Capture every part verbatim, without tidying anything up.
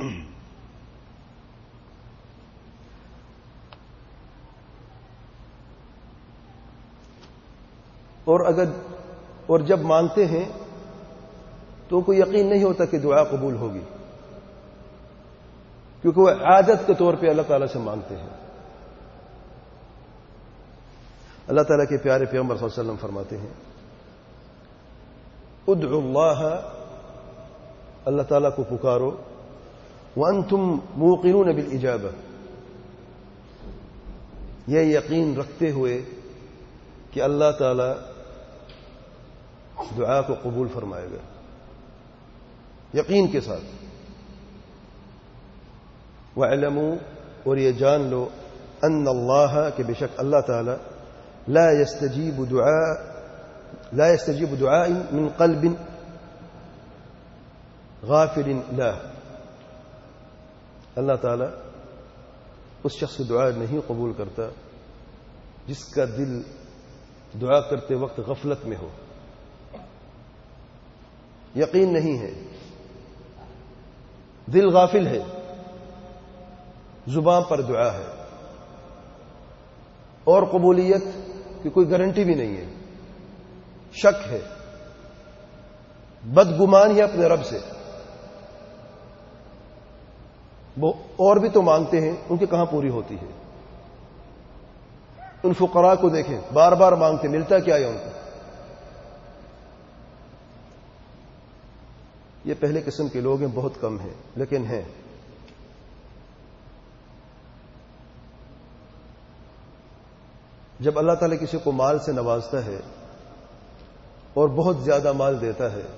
اور اگر اور جب مانگتے ہیں تو کوئی یقین نہیں ہوتا کہ دعا قبول ہوگی، کیونکہ وہ عادت کے طور پہ اللہ تعالیٰ سے مانگتے ہیں۔ اللہ تعالیٰ کے پیارے پیغمبر صلی اللہ علیہ وسلم فرماتے ہیں ادعوا اللہ، اللہ تعالیٰ کو پکارو، وانتم موقنون بالاجابہ، یہ یقین رکھتے ہوئے کہ اللہ تعالیٰ دعا کو قبول فرمائے گا، یقین کے ساتھ۔ وَاعْلَمُوا، اور یہ جان لو، ان اللہ، کہ بے شک اللہ تعالی، لا يستجیب دعاء لا يستجیب دعاء من قلب غافل لا، اللہ تعالی اس شخص کی دعا نہیں قبول کرتا جس کا دل دعا کرتے وقت غفلت میں ہو، یقین نہیں ہے، دل غافل ہے، زبان پر دعا ہے، اور قبولیت کی کوئی گارنٹی بھی نہیں ہے، شک ہے، بدگمان ہے اپنے رب سے۔ وہ اور بھی تو مانگتے ہیں، ان کی کہاں پوری ہوتی ہے؟ ان فقراء کو دیکھیں، بار بار مانگتے، ملتا کیا ہے ان کو؟ یہ پہلے قسم کے لوگ ہیں، بہت کم ہیں، لیکن ہیں۔ جب اللہ تعالیٰ کسی کو مال سے نوازتا ہے اور بہت زیادہ مال دیتا ہے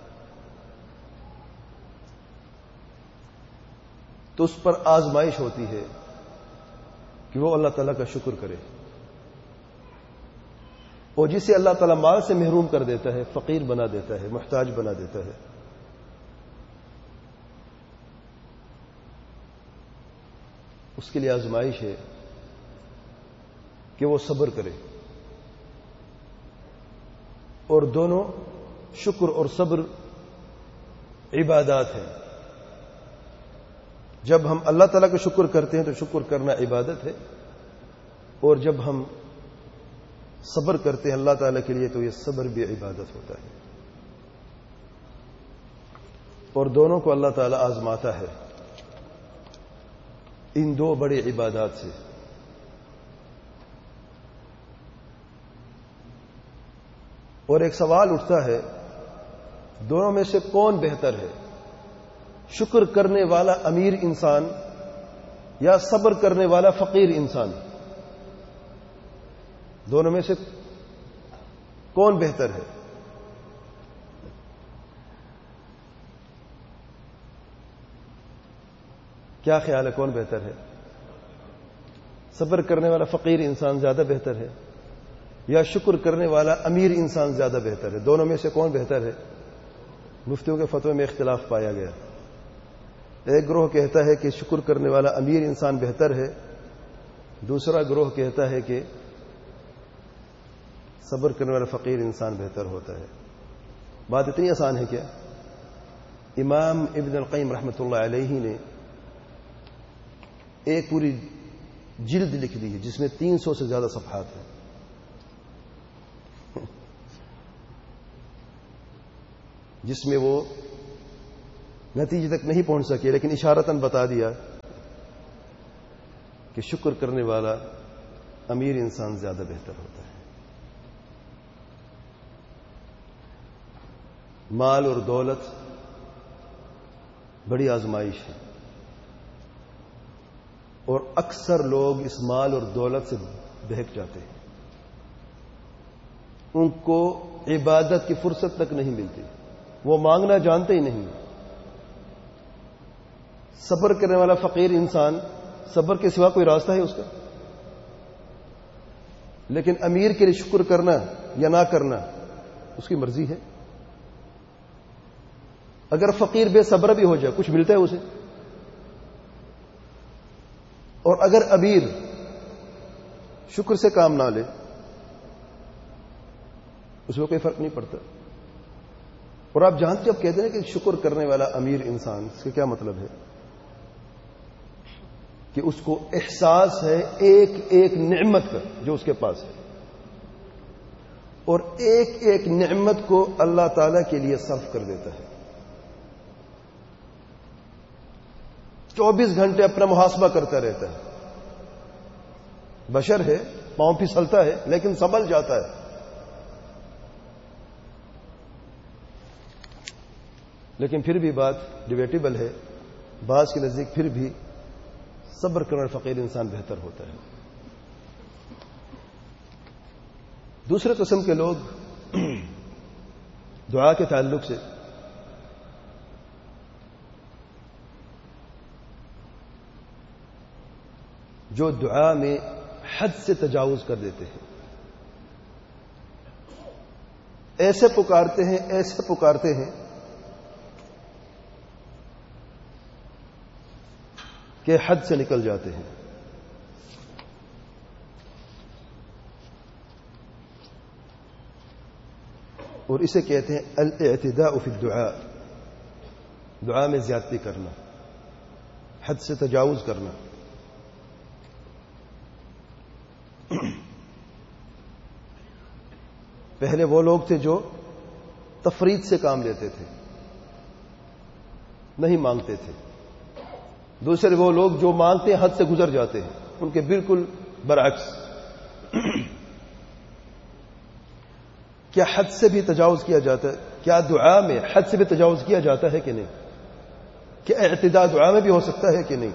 تو اس پر آزمائش ہوتی ہے کہ وہ اللہ تعالیٰ کا شکر کرے، اور جسے اللہ تعالیٰ مال سے محروم کر دیتا ہے، فقیر بنا دیتا ہے، محتاج بنا دیتا ہے، اس کے لیے آزمائش ہے کہ وہ صبر کرے۔ اور دونوں، شکر اور صبر، عبادات ہیں۔ جب ہم اللہ تعالیٰ کا شکر کرتے ہیں تو شکر کرنا عبادت ہے، اور جب ہم صبر کرتے ہیں اللہ تعالیٰ کے لیے تو یہ صبر بھی عبادت ہوتا ہے، اور دونوں کو اللہ تعالیٰ آزماتا ہے ان دو بڑی عبادات سے۔ اور ایک سوال اٹھتا ہے، دونوں میں سے کون بہتر ہے؟ شکر کرنے والا امیر انسان یا صبر کرنے والا فقیر انسان؟ دونوں میں سے کون بہتر ہے؟ کیا خیال ہے، کون بہتر ہے؟ صبر کرنے والا فقیر انسان زیادہ بہتر ہے یا شکر کرنے والا امیر انسان زیادہ بہتر ہے؟ دونوں میں سے کون بہتر ہے؟ مفتیوں کے فتوے میں اختلاف پایا گیا۔ ایک گروہ کہتا ہے کہ شکر کرنے والا امیر انسان بہتر ہے، دوسرا گروہ کہتا ہے کہ صبر کرنے والا فقیر انسان بہتر ہوتا ہے۔ بات اتنی آسان ہے کیا؟ امام ابن القیم رحمۃ اللہ علیہ نے ایک پوری جلد لکھ دی ہے جس میں تین سو سے زیادہ صفحات ہیں، جس میں وہ نتیجے تک نہیں پہنچ سکے لیکن اشارتاً بتا دیا کہ شکر کرنے والا امیر انسان زیادہ بہتر ہوتا ہے۔ مال اور دولت بڑی آزمائش ہے، اور اکثر لوگ اس مال اور دولت سے بہک جاتے ہیں، ان کو عبادت کی فرصت تک نہیں ملتی، وہ مانگنا جانتے ہی نہیں۔ صبر کرنے والا فقیر انسان، صبر کے سوا کوئی راستہ ہے اس کا؟ لیکن امیر کے لیے شکر کرنا یا نہ کرنا اس کی مرضی ہے۔ اگر فقیر بے صبر بھی ہو جائے کچھ ملتا ہے اسے، اور اگر امیر شکر سے کام نہ لے اس میں کوئی فرق نہیں پڑتا۔ اور آپ جانتے، اب کہتے ہیں کہ شکر کرنے والا امیر انسان، اس کا کیا مطلب ہے؟ کہ اس کو احساس ہے ایک ایک نعمت کا جو اس کے پاس ہے، اور ایک ایک نعمت کو اللہ تعالی کے لیے صرف کر دیتا ہے. چوبیس گھنٹے اپنا محاسبہ کرتا رہتا ہے. بشر ہے، پاؤں پھسلتا ہے لیکن سنبھل جاتا ہے. لیکن پھر بھی بات ڈیبیٹیبل ہے. بعض کے نزدیک پھر بھی صبر کرنے والا فقیر انسان بہتر ہوتا ہے. دوسرے قسم کے لوگ دعا کے تعلق سے جو دعا میں حد سے تجاوز کر دیتے ہیں، ایسے پکارتے ہیں ایسے پکارتے ہیں کہ حد سے نکل جاتے ہیں. اور اسے کہتے ہیں الاعتداء فی الدعاء، دعا میں زیادتی کرنا، حد سے تجاوز کرنا. پہلے وہ لوگ تھے جو تفرید سے کام لیتے تھے، نہیں مانگتے تھے. دوسرے وہ لوگ جو مانگتے ہیں حد سے گزر جاتے ہیں، ان کے بالکل برعکس. کیا حد سے بھی تجاوز کیا جاتا ہے؟ کیا دعا میں حد سے بھی تجاوز کیا جاتا ہے کہ نہیں؟ کیا اعتداء دعا میں بھی ہو سکتا ہے کہ نہیں؟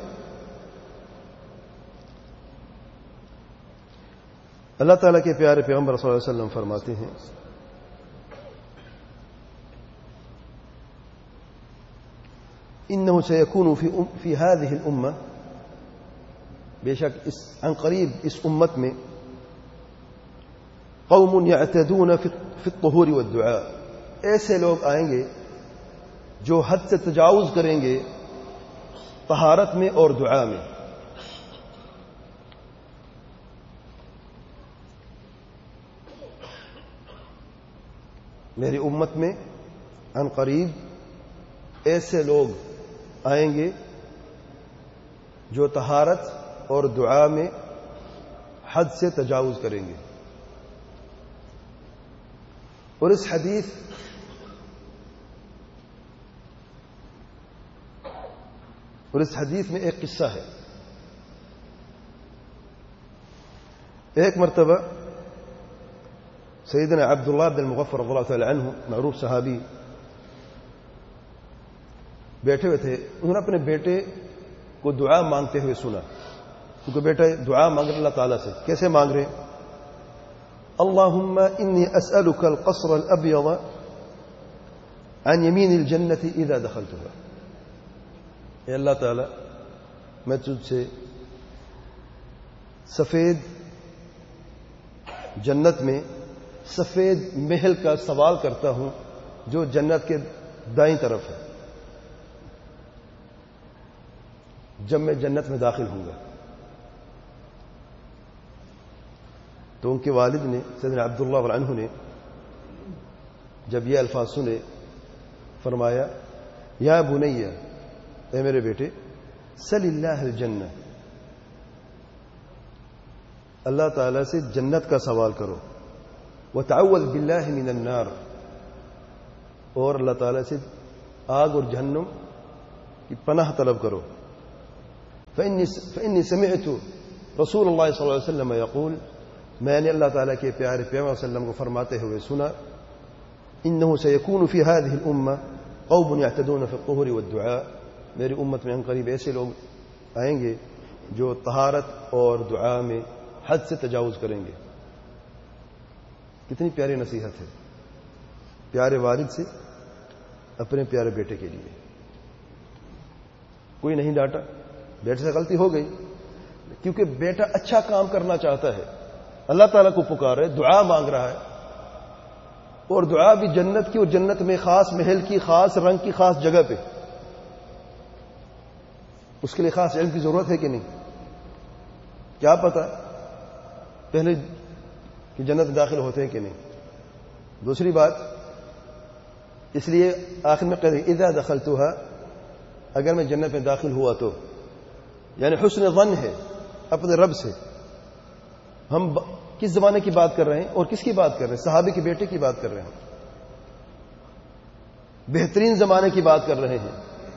اللہ تعالیٰ کے پیارے پیغمبر صلی اللہ علیہ وسلم فرماتے ہیں انه سيكون في في هذه الامه، بے شک اس عن قریب اس امت میں قوم يعتدون في الطهور والدعاء، ایسے لوگ آئیں گے جو حد سے تجاوز کریں گے طہارت میں اور دعا میں. میری امت میں عن قریب ایسے لوگ آئیں گے جو طہارت اور دعا میں حد سے تجاوز کریں گے. اور اس حدیث اور اس حدیث میں ایک قصہ ہے. ایک مرتبہ سیدنا عبداللہ بن المغفر رضی اللہ تعالی عنہ، معروف صحابی، بیٹھے ہوئے تھے. انہوں نے اپنے بیٹے کو دعا مانگتے ہوئے سنا، کیونکہ بیٹا دعا مانگ رہے اللہ تعالیٰ سے. کیسے مانگ رہے ہیں؟ اللہم انی اسألک القصر الابیض عن یمین الجنت اذا دخلتها. اے اللہ تعالیٰ، میں تجھ سے سفید جنت میں سفید محل کا سوال کرتا ہوں جو جنت کے دائیں طرف ہے، جب میں جنت میں داخل ہوں گا. تو ان کے والد نے سیدنا عبداللہ عنہ نے جب یہ الفاظ سنے فرمایا یا بنیہ، اے میرے بیٹے، سل اللہ الجنہ، اللہ تعالی سے جنت کا سوال کرو، وتعوذ باللہ من النار، اور اللہ تعالی سے آگ اور جہنم کی پناہ طلب کرو. فإني سمعت رسول اللہ صلی اللہ علیہ وسلم یقول، میں نے اللہ تعالیٰ کے پیارے پیغمبر صلی اللہ علیہ وسلم کو فرماتے ہوئے سنا، انه سيكون في هذه الامه قوم يعتدون في الطهور والدعاء، میری امت میں ان قریب ایسے لوگ آئیں گے جو طہارت اور دعا میں حد سے تجاوز کریں گے. کتنی پیاری نصیحت ہے پیارے والد سے اپنے پیارے بیٹے کے لیے. کوئی نہیں ڈانٹا، بیٹے سے غلطی ہو گئی کیونکہ بیٹا اچھا کام کرنا چاہتا ہے، اللہ تعالیٰ کو پکار ہے، دعا مانگ رہا ہے، اور دعا بھی جنت کی، اور جنت میں خاص محل کی، خاص رنگ کی، خاص جگہ پہ. اس کے لیے خاص علم کی ضرورت ہے کہ نہیں؟ کیا پتا پہلے کہ جنت داخل ہوتے ہیں کہ نہیں. دوسری بات، اس لیے آخر میں کہتے ہیں اذا دخلتها، اگر میں جنت میں داخل ہوا تو یعنی حسن ظن ہے اپنے رب سے. ہم کس زمانے کی بات کر رہے ہیں اور کس کی بات کر رہے ہیں؟ صحابی کے بیٹے کی بات کر رہے ہیں, بہترین زمانے کی بات کر رہے ہیں,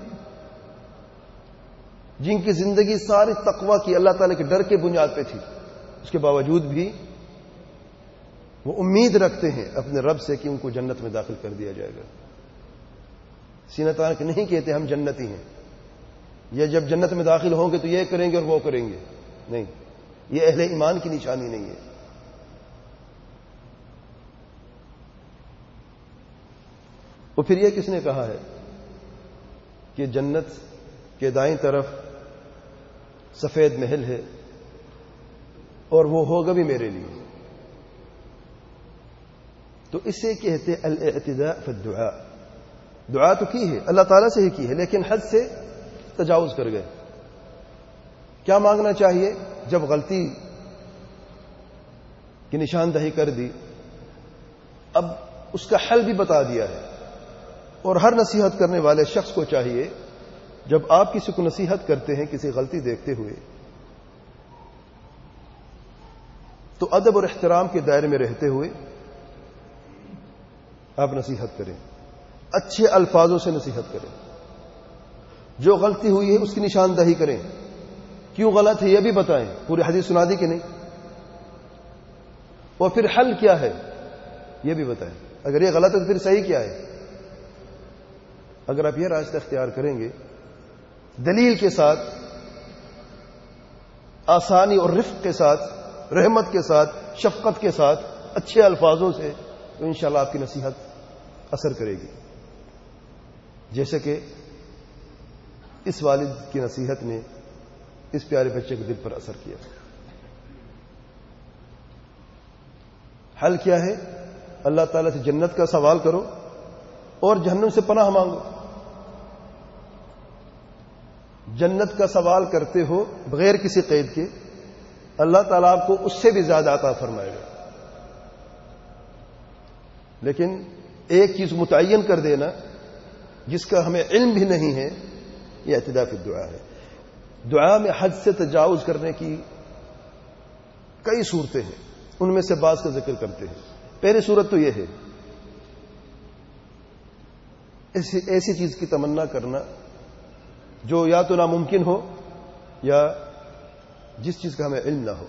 جن کی زندگی ساری تقوی کی, اللہ تعالی کے ڈر کے بنیاد پہ تھی. اس کے باوجود بھی وہ امید رکھتے ہیں اپنے رب سے کہ ان کو جنت میں داخل کر دیا جائے گا. سینہ تان کے نہیں کہتے ہم جنتی ہیں, یہ جب جنت میں داخل ہوں گے تو یہ کریں گے اور وہ کریں گے, نہیں, یہ اہل ایمان کی نشانی نہیں ہے. اور پھر یہ کس نے کہا ہے کہ جنت کے دائیں طرف سفید محل ہے اور وہ ہوگا بھی میرے لیے؟ تو اسے کہتے الاعتداء فی الدعاء. دعا تو کی ہے, اللہ تعالیٰ سے ہی کی ہے, لیکن حد سے تجاوز کر گئے. کیا مانگنا چاہیے؟ جب غلطی کی نشاندہی کر دی, اب اس کا حل بھی بتا دیا ہے. اور ہر نصیحت کرنے والے شخص کو چاہیے جب آپ کسی کو نصیحت کرتے ہیں کسی غلطی دیکھتے ہوئے, تو ادب اور احترام کے دائرے میں رہتے ہوئے آپ نصیحت کریں, اچھے الفاظوں سے نصیحت کریں. جو غلطی ہوئی ہے اس کی نشاندہی کریں, کیوں غلط ہے یہ بھی بتائیں, پوری حدیث سنا دی کہ نہیں, اور پھر حل کیا ہے یہ بھی بتائیں. اگر یہ غلط ہے تو پھر صحیح کیا ہے. اگر آپ یہ راستہ اختیار کریں گے دلیل کے ساتھ, آسانی اور رفق کے ساتھ, رحمت کے ساتھ, شفقت کے ساتھ, اچھے الفاظوں سے, تو انشاءاللہ آپ کی نصیحت اثر کرے گی. جیسے کہ اس والد کی نصیحت نے اس پیارے بچے کے دل پر اثر کیا. حل کیا ہے؟ اللہ تعالیٰ سے جنت کا سوال کرو اور جہنم سے پناہ مانگو. جنت کا سوال کرتے ہو بغیر کسی قید کے, اللہ تعالیٰ آپ کو اس سے بھی زیادہ عطا فرمائے گا. لیکن ایک چیز متعین کر دینا جس کا ہمیں علم بھی نہیں ہے, یہ اعتداء فی الدعاء ہے. دعا میں حد سے تجاوز کرنے کی کئی صورتیں ہیں, ان میں سے بعض کا ذکر کرتے ہیں. پہلی صورت تو یہ ہے ایسی ایسی چیز کی تمنا کرنا جو یا تو ناممکن ہو یا جس چیز کا ہمیں علم نہ ہو.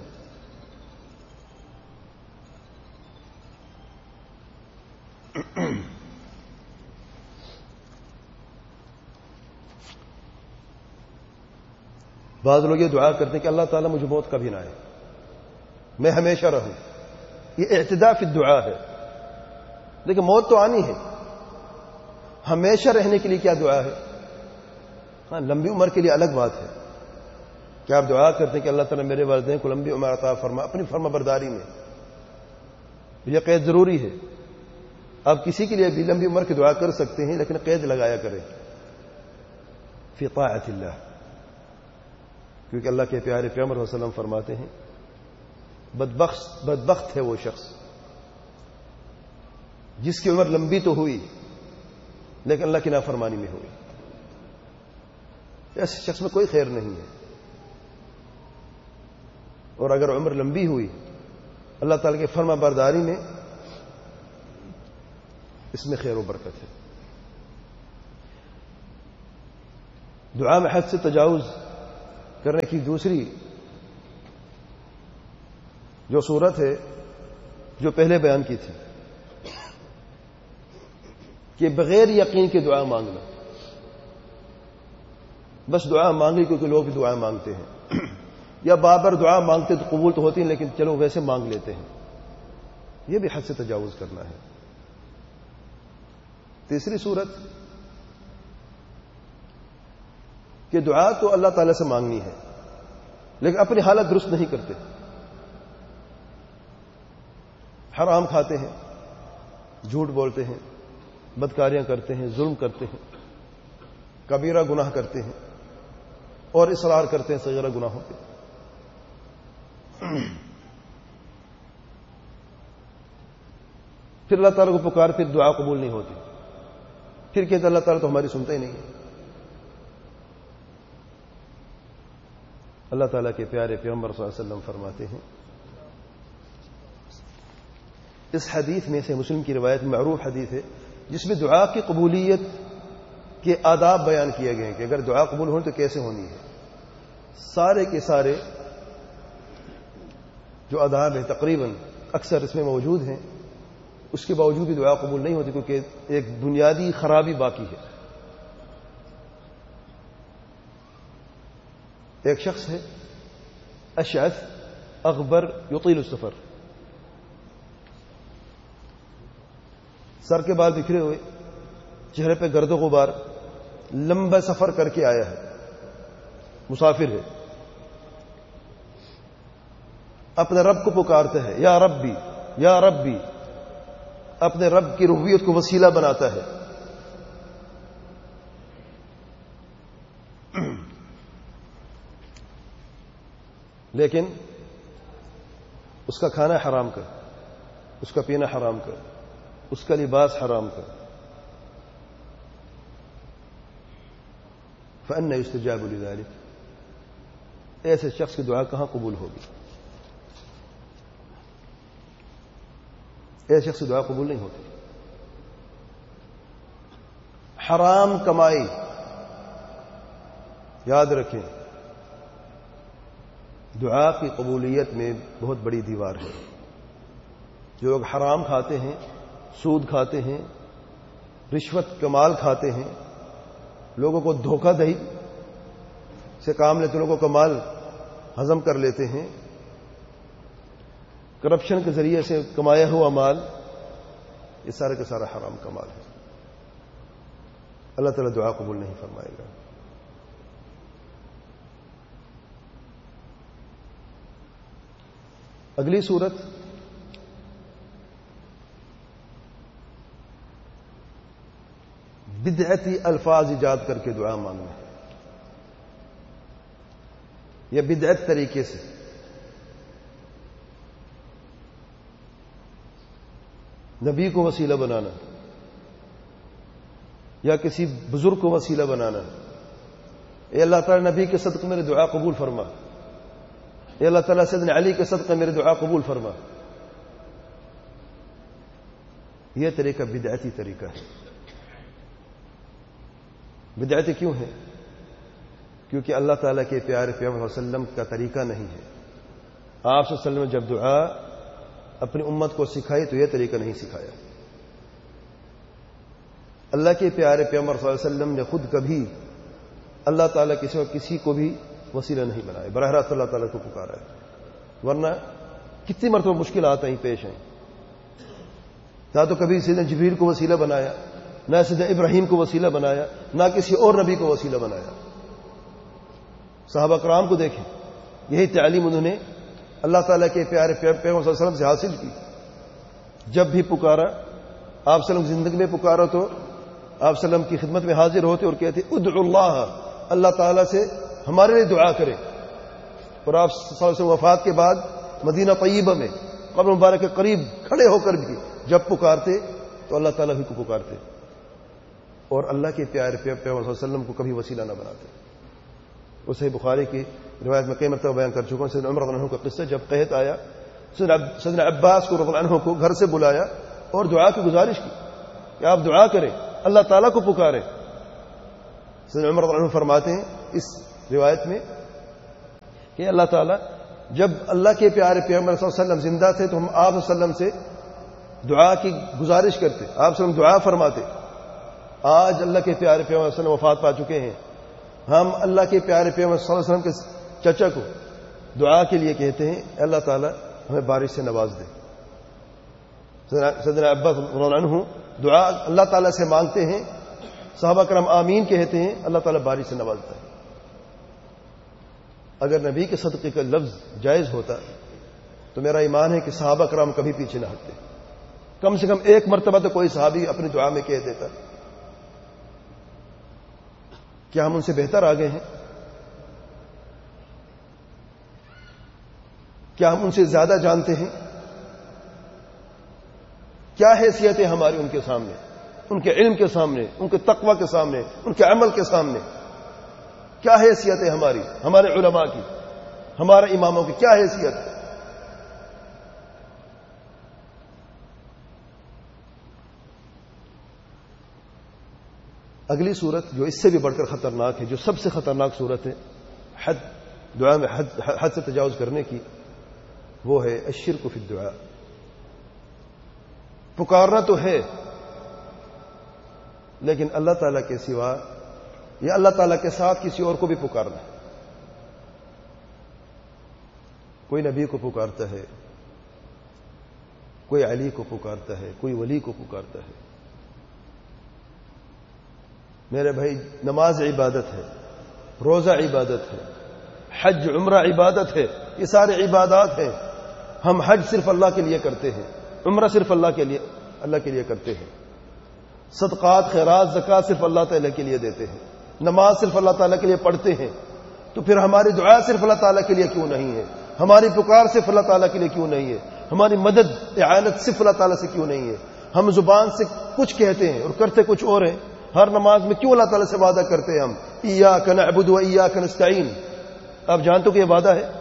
بعض لوگ یہ دعا کرتے ہیں کہ اللہ تعالیٰ مجھے موت کبھی نہ آئے, میں ہمیشہ رہوں. یہ اعتداء فی الدعاء ہے. لیکن موت تو آنی ہے, ہمیشہ رہنے کے لیے کیا دعا ہے؟ ہاں, لمبی عمر کے لیے الگ بات ہے. کیا آپ دعا کرتے ہیں کہ اللہ تعالیٰ میرے والدین کو لمبی عمر عطا فرما اپنی فرما برداری میں؟ یہ قید ضروری ہے. آپ کسی کے لیے بھی لمبی عمر کی دعا کر سکتے ہیں, لیکن قید لگایا کریں فی طاعت اللہ, کیونکہ اللہ کے پیارے پیغمبر صلی اللہ علیہ وسلم فرماتے ہیں بدبخت بدبخت ہے وہ شخص جس کی عمر لمبی تو ہوئی لیکن اللہ کی نافرمانی میں ہوئی. ایسے شخص میں کوئی خیر نہیں ہے. اور اگر عمر لمبی ہوئی اللہ تعالی کے فرما برداری میں, اس میں خیر و برکت ہے. دعا میں حد سے تجاوز کرنے کی دوسری جو صورت ہے جو پہلے بیان کی تھی کہ بغیر یقین کے دعا مانگنا. بس دعا مانگ لی کیونکہ لوگ دعا مانگتے ہیں, یا بابر دعا مانگتے تو قبول تو ہوتی ہیں لیکن چلو ویسے مانگ لیتے ہیں, یہ بھی حد سے تجاوز کرنا ہے. تیسری صورت کہ دعا تو اللہ تعالی سے مانگنی ہے لیکن اپنی حالت درست نہیں کرتے, حرام کھاتے ہیں, جھوٹ بولتے ہیں, بدکاریاں کرتے ہیں, ظلم کرتے ہیں, کبیرہ گناہ کرتے ہیں اور اصرار کرتے ہیں صغیرہ گناہوں پہ. پھر اللہ تعالیٰ کو پکار, پھر دعا قبول نہیں ہوتی, پھر کہتے اللہ تعالیٰ تو ہماری سنتا ہی نہیں ہے. اللہ تعالیٰ کے پیارے پیغمبر صلی اللہ علیہ وسلم فرماتے ہیں، اس حدیث میں سے مسلم کی روایت میں معروف حدیث ہے جس میں دعا کی قبولیت کے آداب بیان کیے گئے ہیں کہ اگر دعا قبول ہو تو کیسے ہونی ہے. سارے کے سارے جو آداب ہیں تقریباً اکثر اس میں موجود ہیں، اس کے باوجود بھی دعا قبول نہیں ہوتی کیونکہ ایک بنیادی خرابی باقی ہے. ایک شخص ہے اشعث اغبر یطیل السفر، سر کے بال بکھرے ہوئے، چہرے پہ گرد و غبار، لمبا سفر کر کے آیا ہے، مسافر ہے، اپنے رب کو پکارتا ہے یا ربی یا ربی، اپنے رب کی ربوبیت کو وسیلہ بناتا ہے. لیکن اس کا کھانا حرام کر، اس کا پینا حرام کر، اس کا لباس حرام کر. فأنى يستجاب لذلك، ایسے شخص کی دعا کہاں قبول ہوگی؟ ایسے شخص کی دعا قبول نہیں ہوتی. حرام کمائی، یاد رکھیں دعا کی قبولیت میں بہت بڑی دیوار ہے. جو لوگ حرام کھاتے ہیں، سود کھاتے ہیں، رشوت کا مال کھاتے ہیں، لوگوں کو دھوکہ دہی سے کام لیتے، لوگوں کا مال ہضم کر لیتے ہیں، کرپشن کے ذریعے سے کمایا ہوا مال، یہ سارے کا سارا حرام کا مال ہے. اللہ تعالیٰ دعا قبول نہیں فرمائے گا. اگلی صورت بدعتی الفاظ ایجاد کر کے دعا مانگنا ہے، یا بدعت طریقے سے. نبی کو وسیلہ بنانا یا کسی بزرگ کو وسیلہ بنانا. اے اللہ تعالی نبی کے صدقے میری دعا قبول فرما، اے اللہ تعالیٰ سیدنا علی کے صدقے میری دعا قبول فرما. یہ طریقہ بدعتی طریقہ ہے. بدعتی کیوں ہے؟ کیونکہ اللہ تعالیٰ کے پیارے پیغمبر صلی اللہ علیہ وسلم کا طریقہ نہیں ہے. آپ صلی اللہ علیہ وسلم نے جب دعا اپنی امت کو سکھائی تو یہ طریقہ نہیں سکھایا. اللہ کے پیارے پیغمبر صلی اللہ علیہ وسلم نے خود کبھی اللہ تعالیٰ کے سوا کسی کو بھی وسیلہ نہیں بنایا، براہ راست اللہ تعالیٰ کو پکارا ہے. ورنہ کتنی مرتبہ مشکلات آئیں پیش ہیں. نہ تو کبھی سیدنا جبریل کو وسیلہ بنایا، نہ سیدنا ابراہیم کو وسیلہ بنایا، نہ کسی اور نبی کو وسیلہ بنایا. صحابہ کرام کو دیکھیں، یہی تعلیم انہوں نے اللہ تعالیٰ کے پیارے پیغمبر صلی اللہ علیہ وسلم سے حاصل کی. جب بھی پکارا آپ صلی اللہ علیہ وسلم زندگی میں پکارا تو آپ صلی اللہ علیہ وسلم کی خدمت میں حاضر ہوتے اور کہتے ادعو اللہ، اللہ تعالیٰ سے ہمارے لیے دعا کرے. اور آپ صلی اللہ علیہ وسلم وفات کے بعد مدینہ طیبہ میں قبر مبارک کے قریب کھڑے ہو کر بھی جب پکارتے تو اللہ تعالیٰ ہی کو پکارتے اور اللہ کے پیارے پیغمبر صلی اللہ علیہ وسلم کو کبھی وسیلہ نہ بناتے. وہ صحیح بخاری کی روایت میں کئی مرتبہ بیان کر چکا ہوں. سیدنا عمر رضی اللہ عنہ کا قصہ، جب قحط آیا سیدنا عباس کو رضی اللہ عنہ کو گھر سے بلایا اور دعا کی گزارش کی کہ آپ دعا کریں، اللہ تعالیٰ کو پکاریں. سیدنا عمر رضی اللہ عنہ فرماتے ہیں اس روایت میں کہ اللہ تعالیٰ جب اللہ کے پیارے پیغمبر صلی اللہ علیہ وسلم زندہ تھے تو ہم آپ صلی اللہ علیہ وسلم سے دعا کی گزارش کرتے، آپ صلی اللہ علیہ وسلم دعا فرماتے. آج اللہ کے پیارے پیغمبر صلی اللہ علیہ وسلم وفات پا چکے ہیں، ہم اللہ کے پیارے پیغمبر صلی اللہ علیہ وسلم کے چچا کو دعا کے لیے کہتے ہیں اللہ تعالیٰ ہمیں بارش سے نواز دے. سیدنا عباس رضی اللہ عنہ دعا اللہ تعالیٰ سے مانگتے ہیں، صحابہ کرام آمین کہتے ہیں، اللہ تعالیٰ بارش سے نوازتا ہے. اگر نبی کے صدقے کا لفظ جائز ہوتا تو میرا ایمان ہے کہ صحابہ کرام کبھی پیچھے نہ ہٹتے. کم سے کم ایک مرتبہ تو کوئی صحابی اپنی دعا میں کہہ دیتا. کیا ہم ان سے بہتر آگے ہیں؟ کیا ہم ان سے زیادہ جانتے ہیں؟ کیا حیثیت ہے ہماری ان کے سامنے، ان کے علم کے سامنے، ان کے تقوی کے سامنے، ان کے عمل کے سامنے؟ کیا حیثیت ہے ہماری، ہمارے علماء کی؟ ہمارے اماموں کی کیا حیثیت ہے؟ اگلی صورت جو اس سے بھی بڑھ کر خطرناک ہے، جو سب سے خطرناک صورت ہے حد دعا میں حد, حد سے تجاوز کرنے کی، وہ ہے الشرک فی الدعاء۔ پکارنا تو ہے لیکن اللہ تعالیٰ کے سوا یا اللہ تعالیٰ کے ساتھ کسی اور کو بھی پکارنا ہے۔ کوئی نبی کو پکارتا ہے، کوئی علی کو پکارتا ہے، کوئی ولی کو پکارتا ہے۔ میرے بھائی، نماز عبادت ہے، روزہ عبادت ہے، حج عمرہ عبادت ہے، یہ سارے عبادات ہیں۔ ہم حج صرف اللہ کے لیے کرتے ہیں، عمرہ صرف اللہ کے لیے اللہ کے لیے کرتے ہیں، صدقات خیرات زکوٰۃ صرف اللہ تعالیٰ کے لیے دیتے ہیں، نماز صرف اللہ تعالیٰ کے لیے پڑھتے ہیں۔ تو پھر ہماری دعا صرف اللہ تعالیٰ کے لیے کیوں نہیں ہے؟ ہماری پکار صرف اللہ تعالیٰ کے لیے کیوں نہیں ہے؟ ہماری مدد اعانت صرف اللہ تعالیٰ سے کیوں نہیں ہے؟ ہم زبان سے کچھ کہتے ہیں اور کرتے کچھ اور ہیں۔ ہر نماز میں کیوں اللہ تعالیٰ سے وعدہ کرتے ہیں ہم ایاک نعبد و ایاک نستعین؟ آپ جانتے ہو کہ یہ وعدہ ہے؟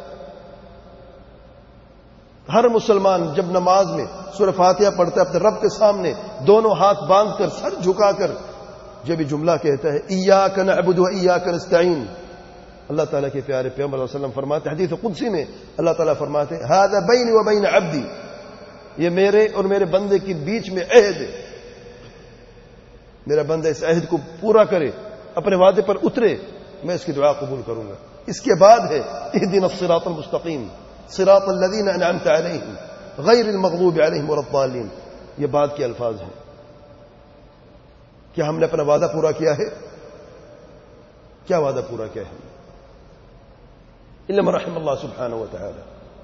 ہر مسلمان جب نماز میں سورہ فاتحہ پڑھتا ہے اپنے رب کے سامنے دونوں ہاتھ باندھ کر سر جھکا کر جب یہ جملہ کہتا ہے ایاک نعبد و ایاک نستعین، اللہ تعالیٰ کے پیارے پیغمبر صلی اللہ علیہ وسلم فرماتے ہیں حدیث قدسی میں، اللہ تعالیٰ فرماتے ہیں ھذا بینی و بین عبدی، یہ میرے اور میرے بندے کے بیچ میں عہد ہے، میرا بندہ اس عہد کو پورا کرے، اپنے وعدے پر اترے، میں اس کی دعا قبول کروں گا۔ اس کے بعد ہے اہدنا الصراط المستقیم صراط الذین انعمت علیہم غیر المغضوب علیہم ولا الضالین، یہ بعد کے الفاظ ہیں۔ کیا ہم نے اپنا وعدہ پورا کیا ہے؟ کیا وعدہ پورا کیا ہے؟ الا من رحم اللہ سبحانہ و تعالی۔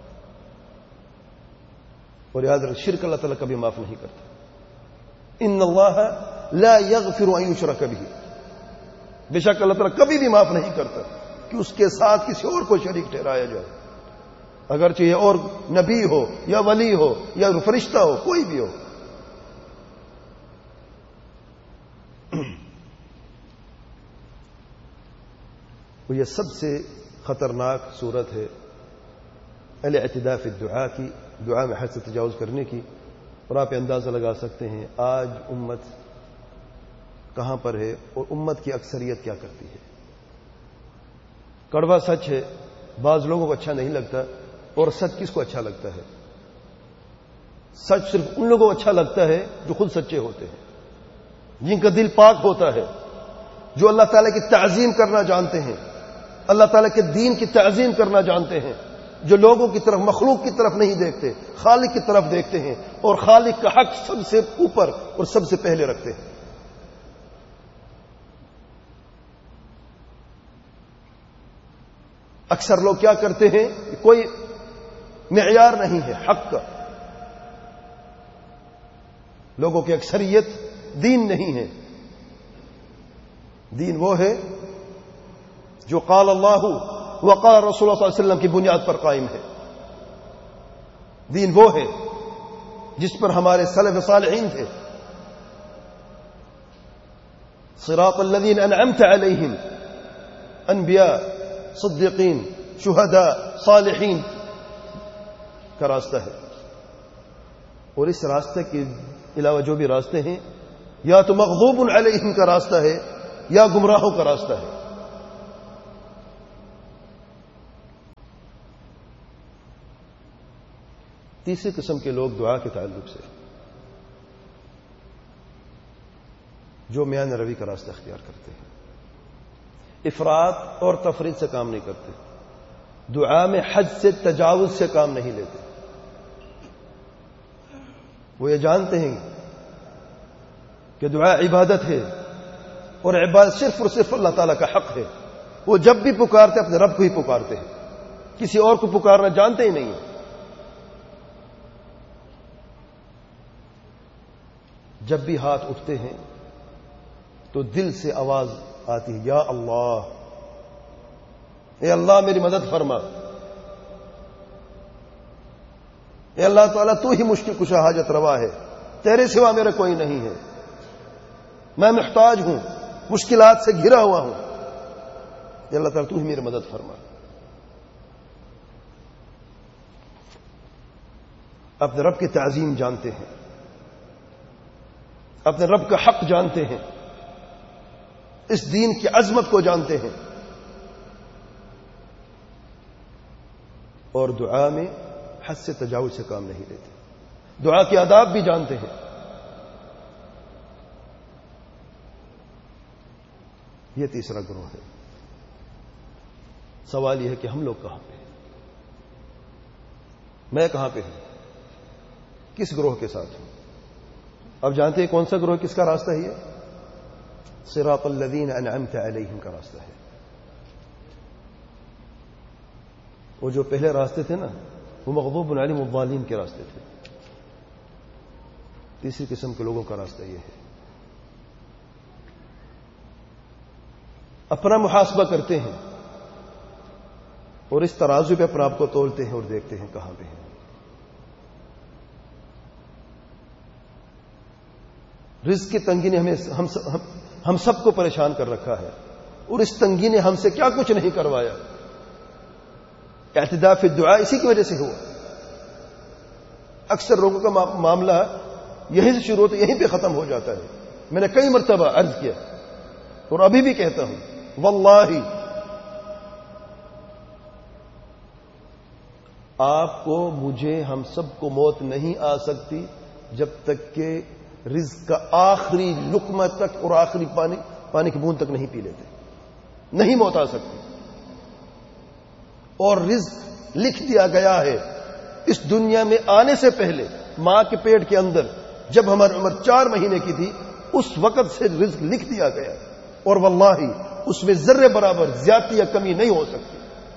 اور یاد رکھ، شرک اللہ تعالیٰ کبھی معاف نہیں کرتا۔ ان اللہ لا یغفر ان یشرک بہ، بے شک اللہ تعالیٰ کبھی بھی معاف نہیں کرتا کہ اس کے ساتھ کسی اور کو شریک ٹھہرایا جائے، اگرچہ یہ اور نبی ہو یا ولی ہو یا فرشتہ ہو، کوئی بھی ہو۔ وہ یہ سب سے خطرناک صورت ہے الاعتداء فی الدعاء کی، دعا میں حد سے تجاوز کرنے کی۔ اور آپ اندازہ لگا سکتے ہیں آج امت کہاں پر ہے اور امت کی اکثریت کیا کرتی ہے۔ کڑوا سچ ہے، بعض لوگوں کو اچھا نہیں لگتا، اور سچ کس کو اچھا لگتا ہے؟ سچ صرف ان لوگوں کو اچھا لگتا ہے جو خود سچے ہوتے ہیں، جن کا دل پاک ہوتا ہے، جو اللہ تعالیٰ کی تعظیم کرنا جانتے ہیں، اللہ تعالیٰ کے دین کی تعظیم کرنا جانتے ہیں، جو لوگوں کی طرف مخلوق کی طرف نہیں دیکھتے، خالق کی طرف دیکھتے ہیں اور خالق کا حق سب سے اوپر اور سب سے پہلے رکھتے ہیں۔ اکثر لوگ کیا کرتے ہیں، کوئی معیار نہیں ہے حق کا، لوگوں کی اکثریت دین نہیں ہے۔ دین وہ ہے جو قال اللہ وقال رسول اللہ صلی اللہ علیہ وسلم کی بنیاد پر قائم ہے۔ دین وہ ہے جس پر ہمارے سلف صالحین تھے، صراط الذین انعمت علیہم، انبیاء، صدیقین، شہداء، صالحین کا راستہ ہے۔ اور اس راستے کے علاوہ جو بھی راستے ہیں، یا تو مغضوب علیہم کا راستہ ہے یا گمراہوں کا راستہ ہے۔ تیسری قسم کے لوگ دعا کے تعلق سے جو میان روی کا راستہ اختیار کرتے ہیں، افراط اور تفریط سے کام نہیں کرتے، دعا میں حد سے تجاوز سے کام نہیں لیتے۔ وہ یہ جانتے ہیں کہ دعا عبادت ہے اور عبادت صرف اور صرف اللہ تعالیٰ کا حق ہے۔ وہ جب بھی پکارتے اپنے رب کو ہی پکارتے ہیں، کسی اور کو پکارنا جانتے ہی نہیں ہیں۔ جب بھی ہاتھ اٹھتے ہیں تو دل سے آواز آتی ہے، یا اللہ، اے اللہ میری مدد فرما، اے اللہ تعالیٰ تو ہی مشکل کشا حاجت روا ہے، تیرے سوا میرا کوئی نہیں ہے، میں محتاج ہوں، مشکلات سے گھرا ہوا ہوں، اے اللہ تعالیٰ تو ہی میری مدد فرما۔ اپنے رب کی تعظیم جانتے ہیں، اپنے رب کا حق جانتے ہیں، اس دین کی عظمت کو جانتے ہیں، اور دعا میں حد سے تجاوز سے کام نہیں لیتے، دعا کے آداب بھی جانتے ہیں۔ یہ تیسرا گروہ ہے۔ سوال یہ ہے کہ ہم لوگ کہاں پہ ہیں؟ میں کہاں پہ ہوں؟ کس گروہ کے ساتھ ہوں؟ اب جانتے ہیں کون سا گروہ کس کا راستہ ہے؟ یہ صراط الذین انعمت علیہم کا راستہ ہے۔ وہ جو پہلے راستے تھے نا، وہ مغضوب علیہم الضالین کے راستے تھے۔ تیسری قسم کے لوگوں کا راستہ یہ ہے، اپنا محاسبہ کرتے ہیں اور اس ترازو پہ اپنے آپ کو تولتے ہیں اور دیکھتے ہیں کہاں پہ ہیں۔ رزق کی تنگی نے ہمیں ہم ہم سب کو پریشان کر رکھا ہے، اور اس تنگی نے ہم سے کیا کچھ نہیں کروایا۔ اعتداء فی الدعاء اسی کی وجہ سے ہوا۔ اکثر لوگوں کا معاملہ یہیں سے شروع ہوتا ہے، یہیں پہ ختم ہو جاتا ہے۔ میں نے کئی مرتبہ عرض کیا اور ابھی بھی کہتا ہوں، واللہ آپ کو، مجھے، ہم سب کو موت نہیں آ سکتی جب تک کہ رزق کا آخری لقمہ تک اور آخری پانی پانی کی بوند تک نہیں پی لیتے، نہیں موت آ سکتی۔ اور رزق لکھ دیا گیا ہے اس دنیا میں آنے سے پہلے، ماں کے پیٹ کے اندر جب ہماری عمر چار مہینے کی تھی، اس وقت سے رزق لکھ دیا گیا، اور واللہ اس میں ذرے برابر زیادتی یا کمی نہیں ہو سکتی۔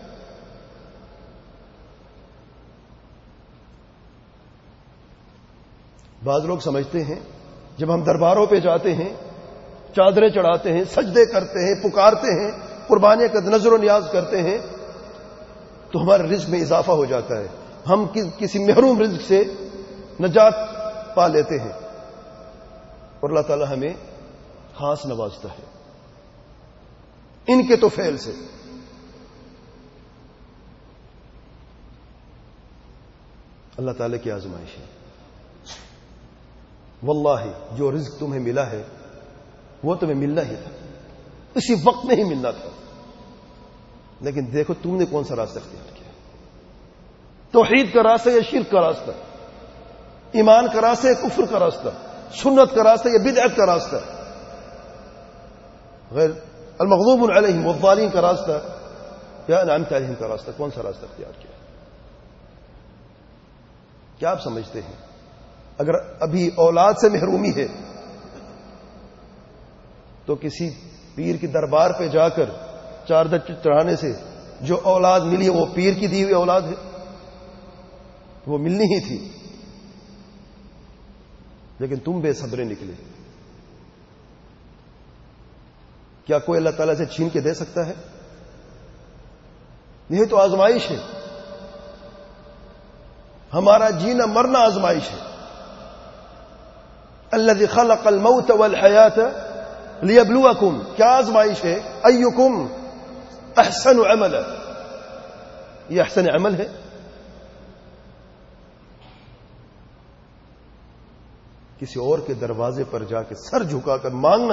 بعض لوگ سمجھتے ہیں جب ہم درباروں پہ جاتے ہیں، چادریں چڑھاتے ہیں، سجدے کرتے ہیں، پکارتے ہیں، قربانیاں کا نظر و نیاز کرتے ہیں، تو ہمارے رزق میں اضافہ ہو جاتا ہے، ہم کسی محروم رزق سے نجات پا لیتے ہیں، اور اللہ تعالی ہمیں خاص نوازتا ہے ان کے تو فعل سے۔ اللہ تعالی کی آزمائش ہے۔ واللہ جو رزق تمہیں ملا ہے وہ تمہیں ملنا ہی تھا، اسی وقت میں ہی ملنا تھا، لیکن دیکھو تم نے کون سا راستہ اختیار کیا، توحید کا راستہ یا شرک کا راستہ، ایمان کا راستہ یا کفر کا راستہ، سنت کا راستہ یا بدعت کا راستہ، غیر المغضوب علیہم والضالین کا راستہ یا انعمت علیہم کا راستہ، کون سا راستہ اختیار کیا؟ کیا آپ سمجھتے ہیں اگر ابھی اولاد سے محرومی ہے تو کسی پیر کی دربار پہ جا کر چادر چڑھانے سے جو اولاد ملی ہے وہ پیر کی دی ہوئی اولاد ہے؟ وہ ملنی ہی تھی، لیکن تم بے صبرے نکلے۔ کیا کوئی اللہ تعالیٰ سے چھین کے دے سکتا ہے؟ یہ تو آزمائش ہے، ہمارا جینا مرنا آزمائش ہے۔ الذی خلق الموت والحیات لیبلوکم، کیا آزمائش ہے؟ ایکم احسن عملا، یہ احسن عمل ہے؟ کسی اور کے دروازے پر جا کے سر جھکا کر مانگنا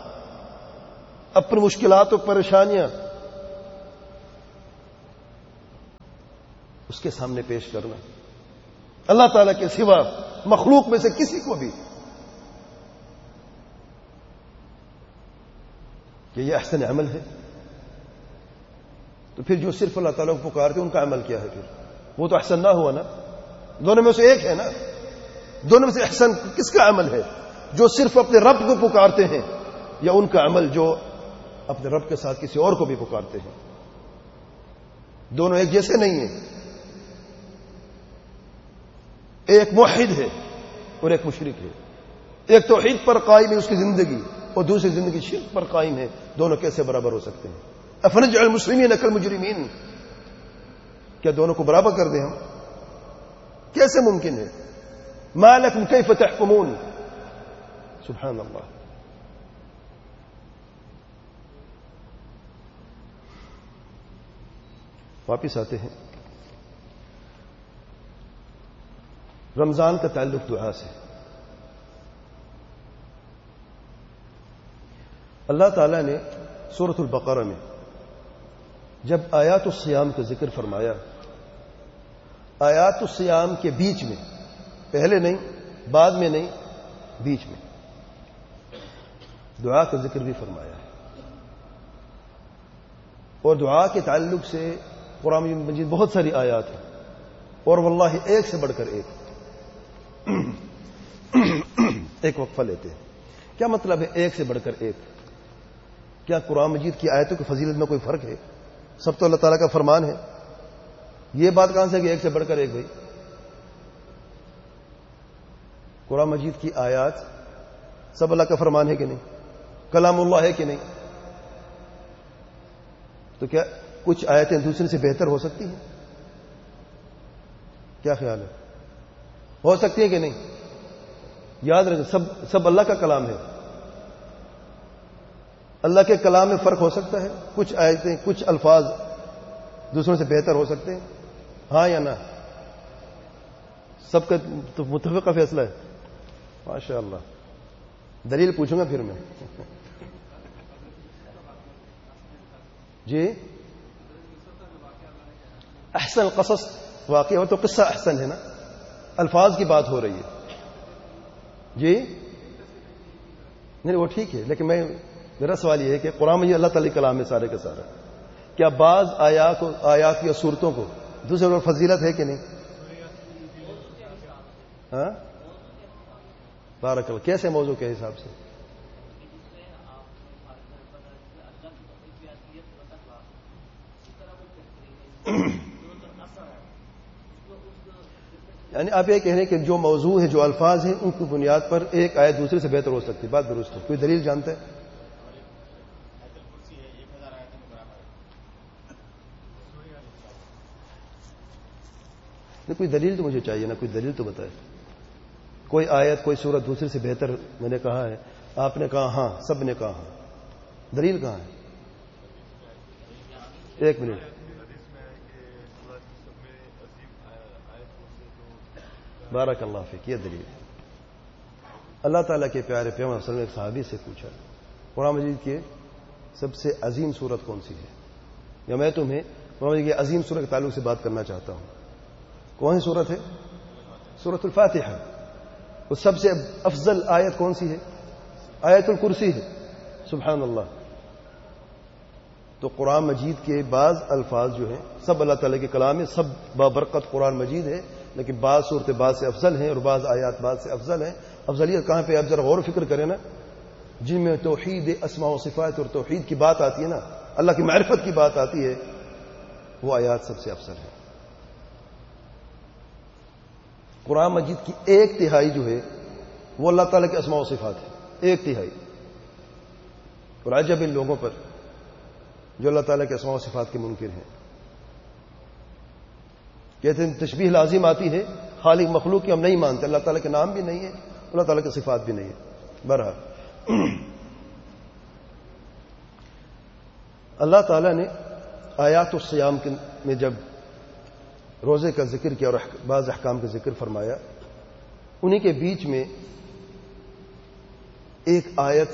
اپنی مشکلات اور پریشانیاں اس کے سامنے پیش کرنا، اللہ تعالیٰ کے سوا مخلوق میں سے کسی کو بھی، کہ یہ احسن عمل ہے؟ تو پھر جو صرف اللہ تعالیٰ کو پکارتے ان کا عمل کیا ہے؟ پھر وہ تو احسن نہ ہوا نا، دونوں میں سے ایک ہے نا۔ دونوں میں سے احسن کس کا عمل ہے؟ جو صرف اپنے رب کو پکارتے ہیں، یا ان کا عمل جو اپنے رب کے ساتھ کسی اور کو بھی پکارتے ہیں؟ دونوں ایک جیسے نہیں ہیں، ایک موحد ہے اور ایک مشرک ہے، ایک توحید پر قائم ہے اس کی زندگی اور دوسری زندگی شرک پر قائم ہے، دونوں کیسے برابر ہو سکتے ہیں؟ افنجعل المسلمین کالمجرمین، کیا دونوں کو برابر کر دیں ہم؟ کیسے ممکن ہے؟ ما لکم کیف تحکمون، سبحان اللہ۔ واپس آتے ہیں۔ رمضان کا تعلق دعا سے. اللہ تعالیٰ نے سورۃ البقرہ میں جب آیات الصیام کا ذکر فرمایا، آیات الصیام کے بیچ میں، پہلے نہیں، بعد میں نہیں، بیچ میں دعا کا ذکر بھی فرمایا ہے. اور دعا کے تعلق سے قرآن مجید بہت ساری آیات ہیں، اور واللہ ایک سے بڑھ کر ایک. ایک وقفہ لیتے ہیں. کیا مطلب ہے ایک سے بڑھ کر ایک؟ کیا قرآن مجید کی آیتوں کی فضیلت میں کوئی فرق ہے؟ سب تو اللہ تعالیٰ کا فرمان ہے. یہ بات کہاں سے کہ ایک سے بڑھ کر ایک؟ بھائی قرآن مجید کی آیات سب اللہ کا فرمان ہے کہ نہیں؟ کلام اللہ ہے کہ نہیں؟ تو کیا کچھ آیتیں دوسرے سے بہتر ہو سکتی ہیں؟ کیا خیال ہے؟ ہو سکتی ہیں کہ نہیں؟ یاد رکھیں، سب سب اللہ کا کلام ہے. اللہ کے کلام میں فرق ہو سکتا ہے؟ کچھ آیتیں، کچھ الفاظ دوسروں سے بہتر ہو سکتے ہیں؟ ہاں یا نہ؟ سب کا تو متفقہ فیصلہ ہے. ماشاء اللہ. دلیل پوچھوں گا پھر میں. جی احسن القصص واقعہ ہو تو قصہ احسن ہے نا، الفاظ کی بات ہو رہی ہے. جی نہیں وہ ٹھیک ہے، لیکن میں میرا سوال یہ ہے کہ قرآن میں اللہ تعالی کلام ہے سارے کا سارا، کیا بعض آیات آیات یا صورتوں کو دوسرے پر فضیلت ہے کہ نہیں؟ ہاں بارک اللہ. کیسے موضوع کے حساب سے؟ یعنی آپ یہ کہہ رہے ہیں کہ جو موضوع ہے، جو الفاظ ہیں، ان کی بنیاد پر ایک آیت دوسرے سے بہتر ہو سکتی ہے. بات درست ہے. کوئی دلیل جانتا ہے؟ کوئی دلیل تو مجھے چاہیے نا، کوئی دلیل تو بتائے. کوئی آیت، کوئی سورت دوسرے سے بہتر میں نے کہا ہے، آپ نے کہا ہاں، سب نے کہا ہاں. دلیل کہاں ہے؟ ایک منٹ. بارک اللہ فیک. یہ دلیل ہے. اللہ تعالیٰ کے پیارے پیغمبر صلی اللہ علیہ وسلم نے ایک صحابی سے پوچھا، قرآن مجید کی سب سے عظیم سورت کون سی ہے؟ یا میں تمہیں قرآن مجید کی عظیم سورت کے تعلق سے بات کرنا چاہتا ہوں. کون سی سورت ہے؟ سورۃ الفاتحہ. وہ سب سے افضل آیت کون سی ہے؟ آیت الکرسی ہے. سبحان اللہ. تو قرآن مجید کے بعض الفاظ جو ہیں سب اللہ تعالیٰ کے کلام ہے، سب بابرکت قرآن مجید ہے، لیکن بعض صورتیں بعض سے افضل ہیں اور بعض آیات بعض سے افضل ہیں. افضلیت کہاں پہ؟ آپ ذرا غور و فکر کریں نا. جن میں توحید اسماء و صفات اور توحید کی بات آتی ہے نا، اللہ کی معرفت کی بات آتی ہے، وہ آیات سب سے افضل ہے. قرآن مجید کی ایک تہائی جو ہے وہ اللہ تعالیٰ کے اسماء و صفات ہے. ایک تہائی. اور عجب ان لوگوں پر جو اللہ تعالیٰ کے اسماء و صفات کے منکر ہیں. کہتے ہیں تشبیہ لازم آتی ہے، خالق مخلوق کی ہم نہیں مانتے. اللہ تعالیٰ کے نام بھی نہیں ہے، اللہ تعالیٰ کے صفات بھی نہیں ہے. بہرحال اللہ تعالیٰ نے آیات الصیام میں جب روزے کا ذکر کیا اور بعض احکام کا ذکر فرمایا، انہی کے بیچ میں ایک آیت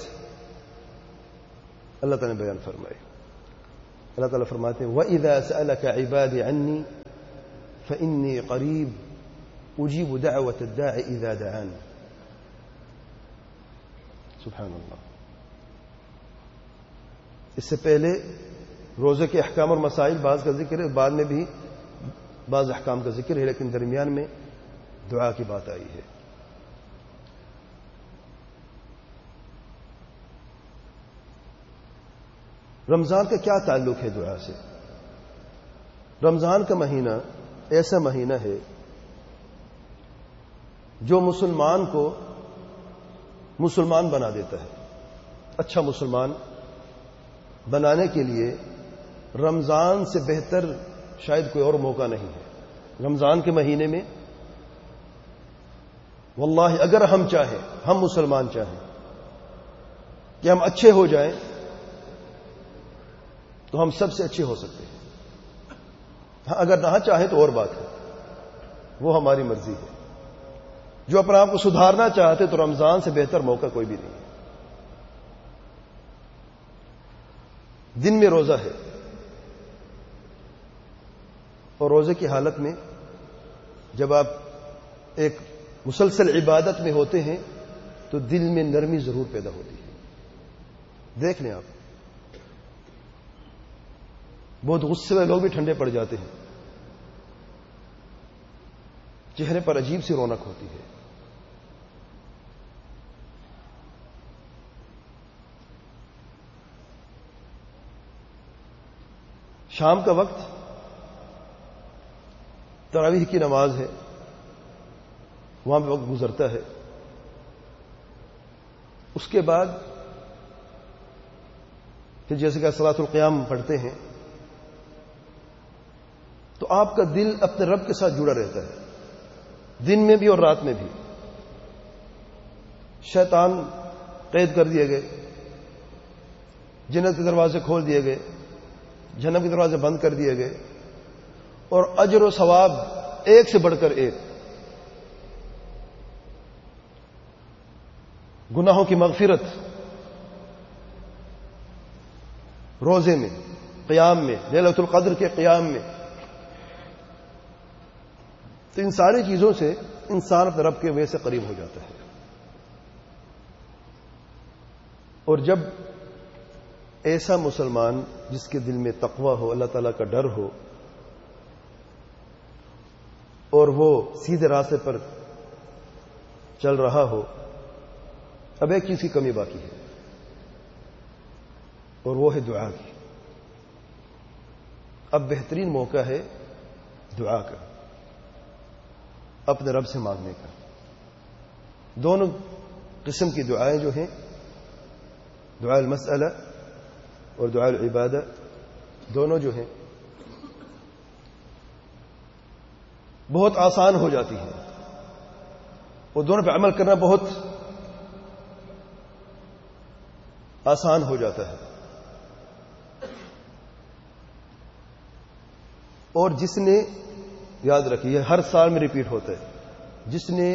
اللہ تعالیٰ نے بیان فرمائی. اللہ تعالیٰ فرماتے ہیں وَإِذَا سَأَلَكَ عِبَادِ عَنِّي فَإِنِّي قَرِيبٌ أُجِيبُ دَعْوَةَ الدَّاعِ إِذَا دَعَانِ. سبحان اللہ. اس سے پہلے روزے کے احکام اور مسائل بعض کا ذکر ہے، بعد میں بھی بعض احکام کا ذکر ہے، لیکن درمیان میں دعا کی بات آئی ہے. رمضان کا کیا تعلق ہے دعا سے؟ رمضان کا مہینہ ایسا مہینہ ہے جو مسلمان کو مسلمان بنا دیتا ہے. اچھا مسلمان بنانے کے لیے رمضان سے بہتر شاید کوئی اور موقع نہیں ہے. رمضان کے مہینے میں واللہ اگر ہم چاہیں، ہم مسلمان چاہیں کہ ہم اچھے ہو جائیں تو ہم سب سے اچھے ہو سکتے ہیں. ہاں اگر نہ چاہیں تو اور بات ہے، وہ ہماری مرضی ہے. جو اپنے آپ کو سدھارنا چاہتے تو رمضان سے بہتر موقع کوئی بھی نہیں ہے. دن میں روزہ ہے اور روزے کی حالت میں جب آپ ایک مسلسل عبادت میں ہوتے ہیں تو دل میں نرمی ضرور پیدا ہوتی ہے. دیکھ لیں آپ، بہت غصے والے لوگ بھی ٹھنڈے پڑ جاتے ہیں، چہرے پر عجیب سی رونق ہوتی ہے. شام کا وقت تراویح کی نماز ہے، وہاں پہ وقت گزرتا ہے. اس کے بعد پھر جیسے کہ صلاۃ القیام پڑھتے ہیں تو آپ کا دل اپنے رب کے ساتھ جڑا رہتا ہے، دن میں بھی اور رات میں بھی. شیطان قید کر دیے گئے، جنت کے دروازے کھول دیے گئے، جہنم کے دروازے بند کر دیے گئے، اور اجر و ثواب ایک سے بڑھ کر ایک. گناہوں کی مغفرت روزے میں، قیام میں، لیلۃ القدر کے قیام میں. تو ان ساری چیزوں سے انسان اپنے رب کے وجہ سے قریب ہو جاتا ہے. اور جب ایسا مسلمان جس کے دل میں تقوی ہو، اللہ تعالیٰ کا ڈر ہو، اور وہ سیدھے راستے پر چل رہا ہو، اب ایک چیز کی کمی باقی ہے اور وہ ہے دعا کی. اب بہترین موقع ہے دعا کا، اپنے رب سے مانگنے کا. دونوں قسم کی دعائیں جو ہیں، دعا المسئلہ اور دعا العبادہ، دونوں جو ہیں بہت آسان ہو جاتی ہیں، اور دونوں پہ عمل کرنا بہت آسان ہو جاتا ہے. اور جس نے، یاد رکھیے ہر سال میں ریپیٹ ہوتا ہے، جس نے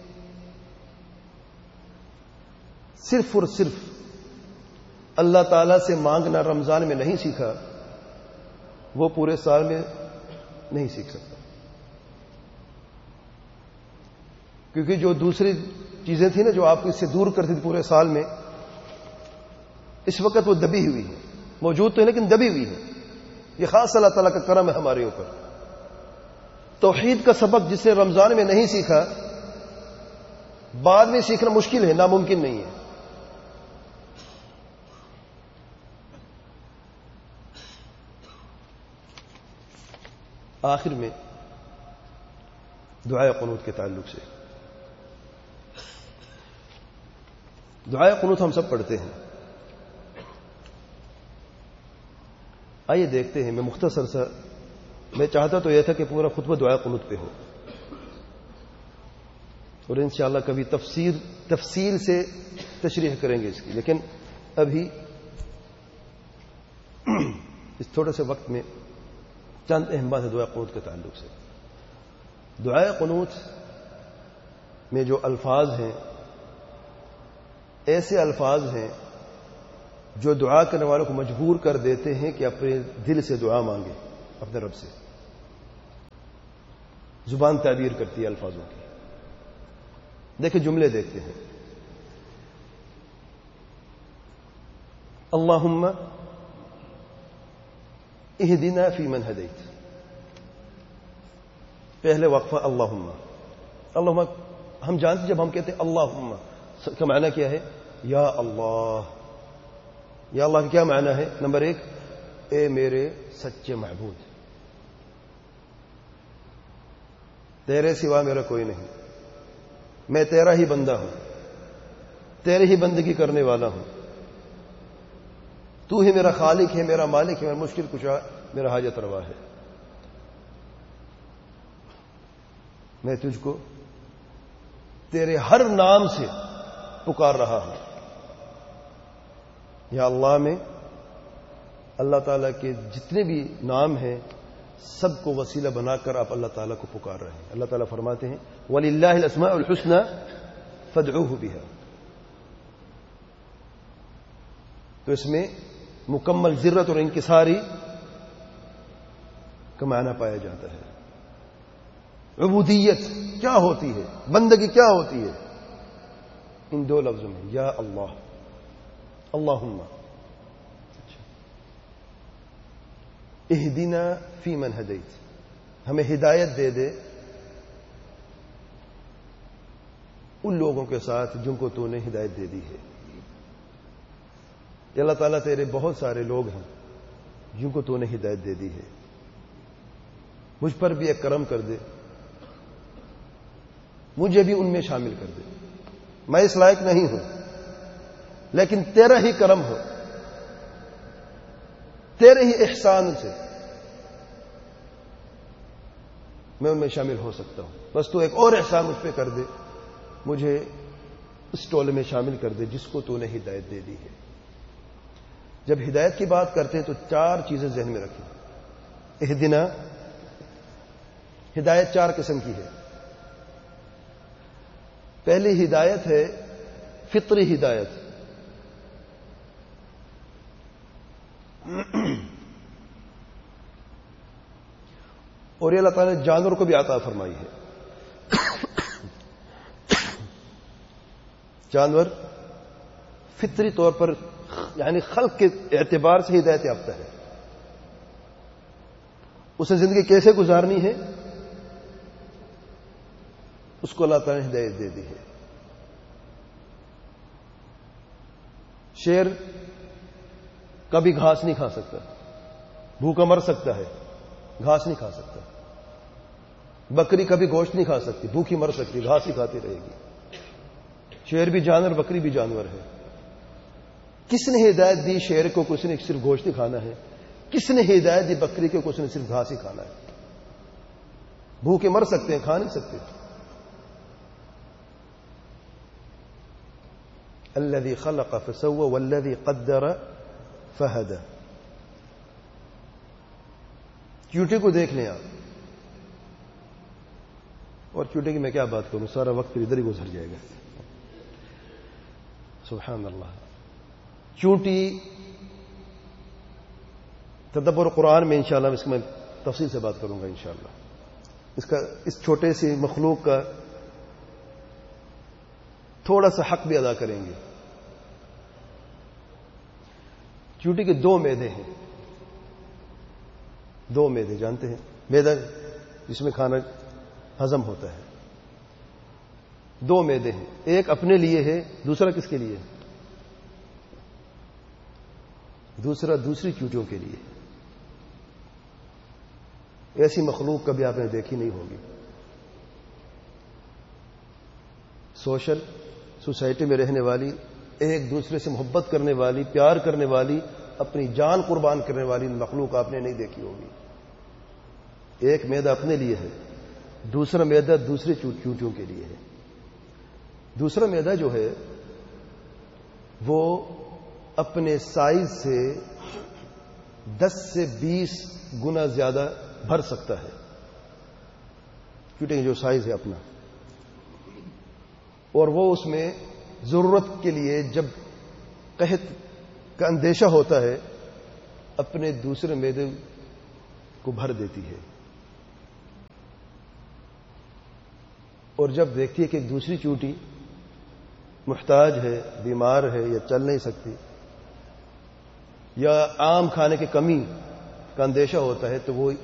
صرف اور صرف اللہ تعالی سے مانگنا رمضان میں نہیں سیکھا، وہ پورے سال میں نہیں سیکھ سکتا. کیونکہ جو دوسری چیزیں تھیں نا جو آپ کو اس سے دور کرتی تھی پورے سال میں، اس وقت وہ دبی ہوئی ہے، موجود تو ہے لیکن دبی ہوئی ہے. یہ خاص اللہ تعالیٰ کا کرم ہے ہمارے اوپر. توحید کا سبق جسے رمضان میں نہیں سیکھا، بعد میں سیکھنا مشکل ہے، ناممکن نہیں ہے. آخر میں دعائے قنوت کے تعلق سے، دعائے قنوت ہم سب پڑھتے ہیں. آئیے دیکھتے ہیں. میں مختصر سا، میں چاہتا تو یہ تھا کہ پورا خطبہ دعائے قنوت پہ ہو، اور انشاءاللہ کبھی تفسیر تفصیل سے تشریح کریں گے اس کی، لیکن ابھی اس تھوڑے سے وقت میں چند اہم بات ہے دعائے قنوت کے تعلق سے. دعائے قنوت میں جو الفاظ ہیں، ایسے الفاظ ہیں جو دعا کرنے والوں کو مجبور کر دیتے ہیں کہ اپنے دل سے دعا مانگے اپنے رب سے. زبان تعبیر کرتی ہے الفاظوں کی. دیکھیں جملے دیکھتے ہیں. اللہم اہدنا فی من ہدیت. پہلے وقفہ اللہم. اللہم ہم جانتے جب ہم کہتے ہیں اللہم کا معنی کیا ہے؟ یا اللہ. یا اللہ کا کیا معنی ہے؟ نمبر ایک، اے میرے سچے معبود، تیرے سوا میرا کوئی نہیں، میں تیرا ہی بندہ ہوں، تیرے ہی بندگی کرنے والا ہوں، تو ہی میرا خالق ہے، میرا مالک ہے، میرا مشکل کشا، میرا حاجت روا ہے. میں تجھ کو تیرے ہر نام سے پکار رہا ہوں. یا اللہ، میں اللہ تعالیٰ کے جتنے بھی نام ہیں سب کو وسیلہ بنا کر آپ اللہ تعالیٰ کو پکار رہے ہیں. اللہ تعالیٰ فرماتے ہیں وَلِلَّهِ الْأَسْمَاءُ الْحُسْنَى فَادْعُوهُ بِهَا. تو اس میں مکمل ذرت اور انکساری کا معنی پایا جاتا ہے. عبودیت کیا ہوتی ہے, بندگی کیا ہوتی ہے, ان دو لفظوں میں یا اللہ, اللہم اہدنا فی من ہدیت, ہمیں ہدایت دے دے ان لوگوں کے ساتھ جن کو تو نے ہدایت دے دی ہے. کہ اللہ تعالیٰ تیرے بہت سارے لوگ ہیں جن کو تو نے ہدایت دے دی ہے, مجھ پر بھی ایک کرم کر دے, مجھے بھی ان میں شامل کر دے. میں اس لائق نہیں ہوں, لیکن تیرا ہی کرم ہو, تیرے ہی احسان سے میں ان میں شامل ہو سکتا ہوں. بس تو ایک اور احسان مجھ پہ کر دے, مجھے اس ٹولے میں شامل کر دے جس کو تو نے ہدایت دے دی ہے. جب ہدایت کی بات کرتے ہیں تو چار چیزیں ذہن میں رکھیں. اہدنا, ہدایت چار قسم کی ہے. پہلی ہدایت ہے فطری ہدایت. اور یہ اللہ تعالیٰ نے جانور کو بھی عطا فرمائی ہے. جانور فطری طور پر یعنی خلق کے اعتبار سے ہدایت یافتہ ہے. اسے زندگی کیسے گزارنی ہے اس کو اللہ تعالیٰ نے ہدایت دے دی ہے. شیر کبھی گھاس نہیں کھا سکتا, بھوکا مر سکتا ہے, گھاس نہیں کھا سکتا. بکری کبھی گوشت نہیں کھا سکتی, بھوکی مر سکتی, گھاس ہی کھاتی رہے گی. شیر بھی جانور, بکری بھی جانور ہے. کس نے ہدایت دی شیر کو کچھ نے صرف گوشت ہی کھانا ہے, کس نے ہدایت دی بکری کو کچھ نے صرف گھاس ہی کھانا ہے. بھوکے مر سکتے ہیں, کھا نہیں سکتے. الذي خلق فسوى والذي قدر فهدى. چیوٹے کو دیکھ لیں آپ, اور چیوٹے کی میں کیا بات کروں, سارا وقت پھر ادھر ہی گزر جائے گا. سبحان اللہ. چونٹی تدبر قرآن میں انشاءاللہ اس میں تفصیل سے بات کروں گا انشاءاللہ. اس کا اس چھوٹے سی مخلوق کا تھوڑا سا حق بھی ادا کریں گے. چونٹی کے دو میدے ہیں, دو میدے جانتے ہیں, میدا جس میں کھانا ہضم ہوتا ہے. دو میدے ہیں, ایک اپنے لیے ہے, دوسرا کس کے لیے ہے؟ دوسرا دوسری چونٹیوں کے لیے. ایسی مخلوق کبھی آپ نے دیکھی نہیں ہوگی. سوشل سوسائٹی میں رہنے والی, ایک دوسرے سے محبت کرنے والی, پیار کرنے والی, اپنی جان قربان کرنے والی مخلوق آپ نے نہیں دیکھی ہوگی. ایک میدا اپنے لیے ہے, دوسرا میدا دوسرے چونٹیوں کے لیے ہے. دوسرا میدا جو ہے وہ اپنے سائز سے دس سے بیس گنا زیادہ بھر سکتا ہے. چونٹی جو سائز ہے اپنا, اور وہ اس میں ضرورت کے لیے جب قحط کا اندیشہ ہوتا ہے اپنے دوسرے میدے کو بھر دیتی ہے. اور جب دیکھتی ہے کہ ایک دوسری چونٹی محتاج ہے, بیمار ہے, یا چل نہیں سکتی, یا عام کھانے کی کمی کا اندیشہ ہوتا ہے, تو وہ